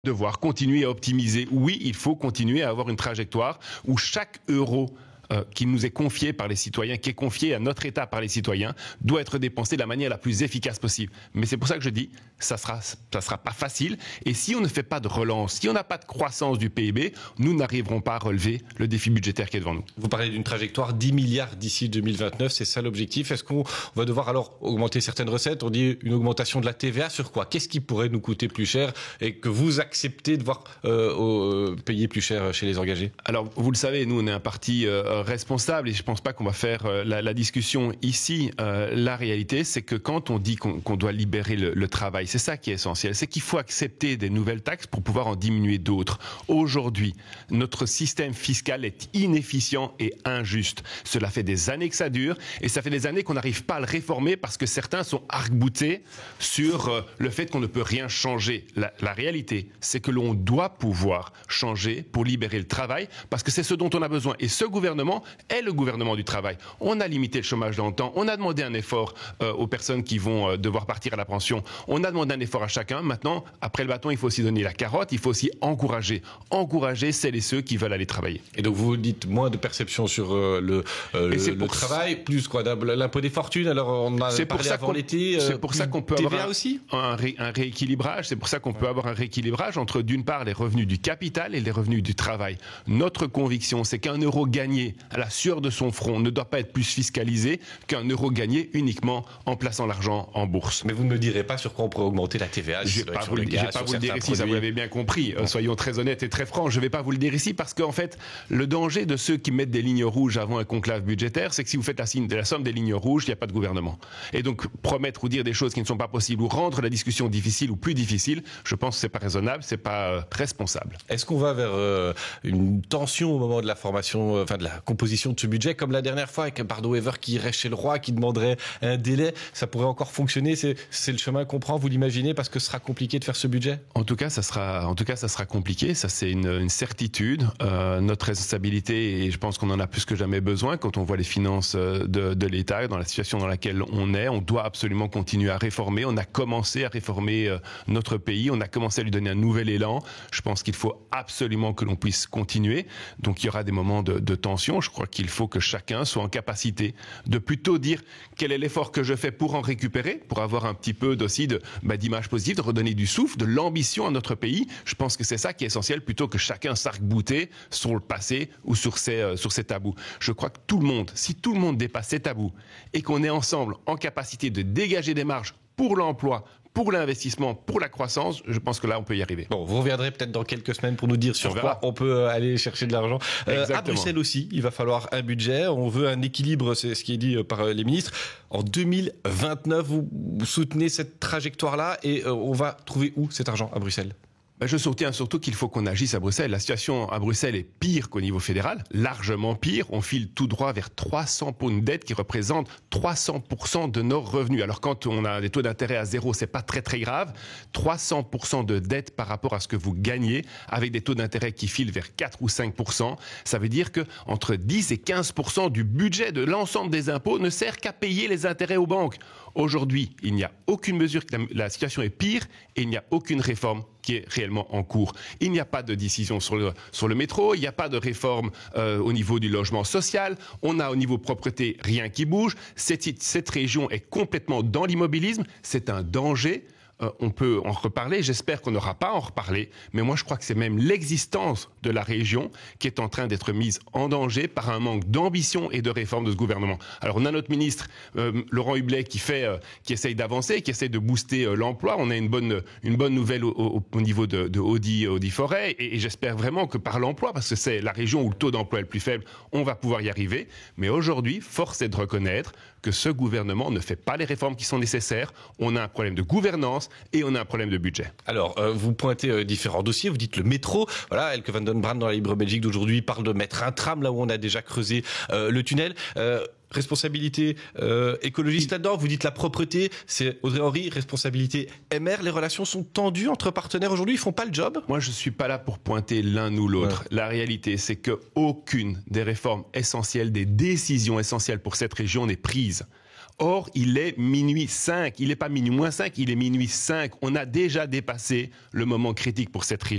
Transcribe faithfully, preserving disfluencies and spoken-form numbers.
devoir continuer à optimiser. Oui, il faut continuer à avoir une trajectoire où chaque euro euh, qui nous est confié par les citoyens, qui est confié à notre État par les citoyens, doit être dépensé de la manière la plus efficace possible. Mais c'est pour ça que je dis, ça sera, ça sera pas facile. Et si on ne fait pas de relance, si on n'a pas de croissance du P I B, nous n'arriverons pas à relever le défi budgétaire qui est devant nous. Vous parlez d'une trajectoire dix milliards d'ici deux mille vingt-neuf, c'est ça l'objectif. Est-ce qu'on va devoir alors augmenter certaines recettes? On dit une augmentation de la T V A sur quoi? Qu'est-ce qui pourrait nous coûter plus cher et que vous acceptez de voir euh, payer plus cher chez les engagés? Alors, vous le savez, nous, on est un parti euh, responsable et je ne pense pas qu'on va faire euh, la, la discussion ici. Euh, la réalité, c'est que quand on dit qu'on, qu'on doit libérer le, le travail, c'est ça qui est essentiel. C'est qu'il faut accepter des nouvelles taxes pour pouvoir en diminuer d'autres. Aujourd'hui, notre système fiscal est inefficient et injuste. Cela fait des années que ça dure et ça fait des années qu'on n'arrive pas à le réformer parce que certains sont arc-boutés sur euh, le fait qu'on ne peut rien changer. La, la réalité, c'est que l'on doit pouvoir changer pour libérer le travail parce que c'est ce dont on a besoin. Et ce gouvernement est le gouvernement du travail. On a limité le chômage dans le temps, on a demandé un effort euh, aux personnes qui vont euh, devoir partir à la pension, on a demandé un effort à chacun. Maintenant, après le bâton, il faut aussi donner la carotte, il faut aussi encourager. Encourager celles et ceux qui veulent aller travailler. Et donc vous dites moins de perception sur euh, le, euh, le, le travail, ça... plus quoi, l'impôt des fortunes. Alors on en a c'est parlé avant l'été. Euh, c'est pour ça qu'on peut T V A avoir un, aussi un, ré, un rééquilibrage. C'est pour ça qu'on ouais. peut avoir un rééquilibrage entre d'une part les revenus du capital et les revenus du travail. Notre conviction, c'est qu'un euro gagné à la sueur de son front ne doit pas être plus fiscalisé qu'un euro gagné uniquement en plaçant l'argent en bourse. Mais vous ne me direz pas sur quoi on pourrait augmenter la T V A. Je ne vais pas vous le, gaz, pas vous le dire ici, ça vous l'avez bien compris. Bon. Soyons très honnêtes et très francs, je ne vais pas vous le dire ici parce qu'en fait, le danger de ceux qui mettent des lignes rouges avant un conclave budgétaire, c'est que si vous faites la, signe, la somme des lignes rouges, il n'y a pas de gouvernement. Et donc, promettre ou dire des choses qui ne sont pas possibles ou rendre la discussion difficile ou plus difficile, je pense que ce n'est pas raisonnable, ce n'est pas euh, responsable. Est-ce qu'on va vers euh, une tension au moment de la formation, euh, enfin de la composition de ce budget, comme la dernière fois avec un Bardo Wever qui irait chez le roi, qui demanderait un délai? Ça pourrait encore fonctionner? C'est, c'est le chemin qu'on prend, vous l'imaginez, parce que ce sera compliqué de faire ce budget? En tout cas, ça sera, en tout cas, ça sera compliqué. Ça, c'est une, une certitude. Euh, notre responsabilité, et je pense qu'on en a plus que jamais besoin quand on voit les finances de, de l'État, dans la situation dans laquelle on est. On doit absolument continuer à réformer. On a commencé à réformer euh, notre pays. On a commencé à lui donner un nouvel élan. Je pense qu'il faut absolument que l'on puisse continuer. Donc, il y aura des moments de, de tension. Je crois qu'il faut que chacun soit en capacité de plutôt dire quel est l'effort que je fais pour en récupérer, pour avoir un petit peu aussi de, bah, d'image positive, de redonner du souffle, de l'ambition à notre pays. Je pense que c'est ça qui est essentiel plutôt que chacun s'arc-bouter sur le passé ou sur ses, euh, sur ses tabous. Je crois que tout le monde, si tout le monde dépasse ses tabous et qu'on est ensemble en capacité de dégager des marges pour l'emploi, pour l'investissement, pour la croissance, je pense que là, on peut y arriver. Bon, vous reviendrez peut-être dans quelques semaines pour nous dire sur on quoi on peut aller chercher de l'argent. Euh, à Bruxelles aussi, il va falloir un budget. On veut un équilibre, c'est ce qui est dit par les ministres. En deux mille vingt-neuf, vous, vous soutenez cette trajectoire-là et euh, on va trouver où cet argent à Bruxelles? Je soutiens surtout qu'il faut qu'on agisse à Bruxelles. La situation à Bruxelles est pire qu'au niveau fédéral, largement pire. On file tout droit vers trois cents pour une dette qui représente trois cents pour cent de nos revenus. Alors quand on a des taux d'intérêt à zéro, c'est pas très très grave. trois cents pour cent de dette par rapport à ce que vous gagnez, avec des taux d'intérêt qui filent vers quatre ou cinq pour cent, ça veut dire que entre dix et quinze pour cent du budget de l'ensemble des impôts ne sert qu'à payer les intérêts aux banques. Aujourd'hui, il n'y a aucune mesure, la, la situation est pire et il n'y a aucune réforme qui est réellement en cours. Il n'y a pas de décision sur le, sur le métro, il n'y a pas de réforme euh, au niveau du logement social, on a au niveau propreté rien qui bouge. Cette, cette région est complètement dans l'immobilisme, c'est un danger. Euh, on peut en reparler, j'espère qu'on n'aura pas à en reparler, mais moi je crois que c'est même l'existence de la région qui est en train d'être mise en danger par un manque d'ambition et de réforme de ce gouvernement. Alors on a notre ministre euh, Laurent Hublet qui fait, euh, qui essaye d'avancer, qui essaye de booster euh, l'emploi. On a une bonne, une bonne nouvelle au, au, au niveau de, de Audi, Audi Forêt, et, et j'espère vraiment que par l'emploi, parce que c'est la région où le taux d'emploi est le plus faible, on va pouvoir y arriver. Mais aujourd'hui, force est de reconnaître que ce gouvernement ne fait pas les réformes qui sont nécessaires. On a un problème de gouvernance et on a un problème de budget. Alors, euh, vous pointez euh, différents dossiers, vous dites le métro. Voilà, Elke van den Brand dans la Libre Belgique d'aujourd'hui parle de mettre un tram là où on a déjà creusé euh, le tunnel. Euh, responsabilité euh, écologiste là-dedans, vous dites la propreté, c'est Audrey Henry, responsabilité M R. Les relations sont tendues entre partenaires aujourd'hui, ils font pas le job? Moi, je suis pas là pour pointer l'un ou l'autre. Ouais. La réalité, c'est que aucune des réformes essentielles, des décisions essentielles pour cette région n'est prise. Or, il est minuit cinq. Il n'est pas minuit moins cinq, il est minuit cinq. On a déjà dépassé le moment critique pour cette région.